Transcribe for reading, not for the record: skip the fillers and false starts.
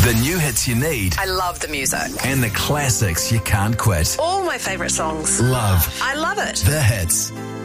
The new hits you need. I love the music. And the classics you can't quit. All my favourite songs. Love. I love it. The hits.